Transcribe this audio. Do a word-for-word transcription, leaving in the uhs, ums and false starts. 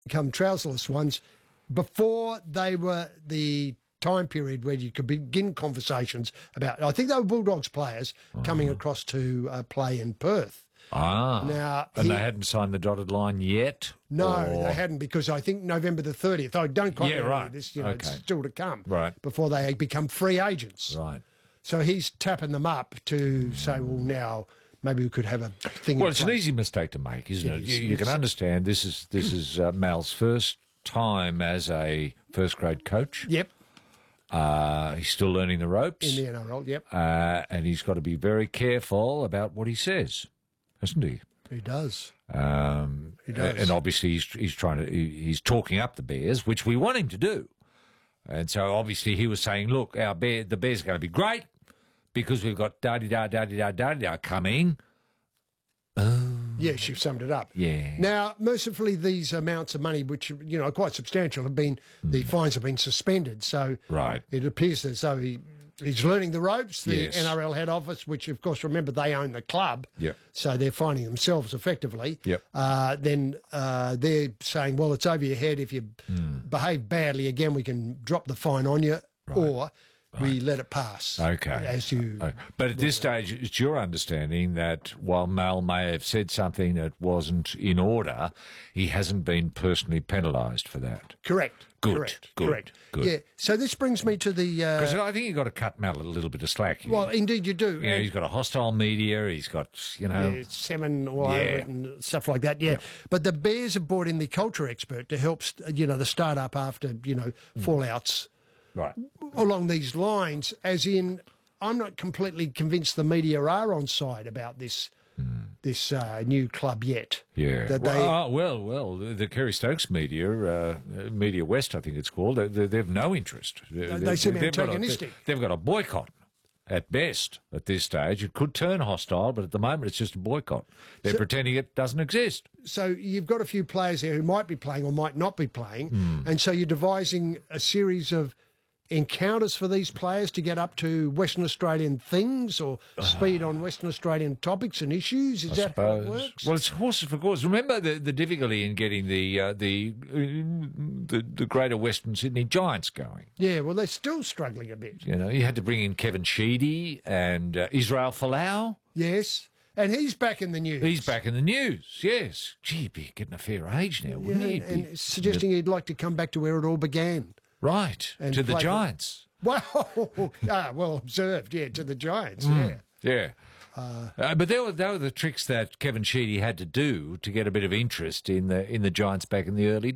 become trouserless ones, before they were the time period where you could begin conversations about, I think they were Bulldogs players coming across to uh, play in Perth. Ah, Now, and he- they hadn't signed the dotted line yet? No, or- they hadn't, because I think November the thirtieth. I don't quite Yeah, remember right. this. You know, Okay. it's still to come. Right. Before they become free agents. Right. So he's tapping them up to say, well, now maybe we could have a thing. Well, in it's an place. easy mistake to make, isn't It it? is. You, you can It's- understand this is this is uh, Mal's first time as a first grade coach. Yep, Uh, he's still learning the ropes, in the N R L. Yep, uh, and he's got to be very careful about what he says, hasn't he? he does. Um, He does. And obviously, he's, he's trying to he- he's talking up the Bears, which we want him to do. And so, obviously, he was saying, "Look, our bear, the Bears are going to be great because we've got da di da da di da da da coming." Yes, you've summed it up. Yeah. Now, mercifully, these amounts of money, which you know are quite substantial, have been the fines have been suspended. So Right. it appears as though he. He's learning the ropes. The Yes. N R L head office, which of course, remember they own the club, Yep. so they're finding themselves effectively. Yep. Uh, then uh, they're saying, well, it's over your head. If you Hmm. behave badly again, we can drop the fine on you, or we let it pass. Okay. As you, Okay. But at this stage, it's your understanding that while Mal may have said something that wasn't in order, he hasn't been personally penalised for that. correct. Good, Correct. good, correct. good. Yeah. So this brings me to the. Uh, Because I think you've got to cut Mal a little bit of slack here. well, indeed, you do. you know, And- he's got a hostile media. He's got, you know, Yeah, salmon all over Yeah. it and stuff like that. Yeah. But the Bears have brought in the culture expert to help, st- you know, the start-up after, you know, fallouts right. along these lines, as in, I'm not completely convinced the media are on side about this this uh, new club yet. Yeah. That they, well, uh, well, well, the, the Kerry Stokes media, uh, Media West, I think it's called, they, they, they've no interest. They, they seem they've got a- antagonistic. they've got a boycott. At best, at this stage, it could turn hostile, but at the moment, it's just a boycott. They're pretending it doesn't exist. so you've got a few players here who might be playing or might not be playing, Hmm. and so you're devising a series of encounters for these players to get up to Western Australian things or speed on Western Australian topics and issues. Is that how it works? Well, it's horses for course. Remember the, the difficulty in getting the uh, the, uh, the the Greater Western Sydney Giants going. Yeah, well, they're still struggling a bit. You know, you had to bring in Kevin Sheedy and uh, Israel Folau. Yes, and he's back in the news. He's back in the news. Yes, gee, he'd be getting a fair age now, wouldn't Yeah, he? He'd be- and suggesting he'd like to come back to where it all began. right and to the play for- Giants. Well, ah, well observed, yeah, to the Giants, Hmm. yeah. Yeah. Uh, but they were, they were the tricks that Kevin Sheedy had to do to get a bit of interest in the in the Giants back in the early